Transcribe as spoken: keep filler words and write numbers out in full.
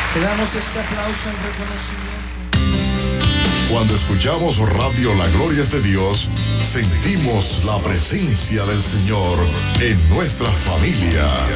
Te damos este aplauso en reconocimiento. Cuando escuchamos Radio La Gloria es de Dios, sentimos la presencia del Señor en nuestras familias.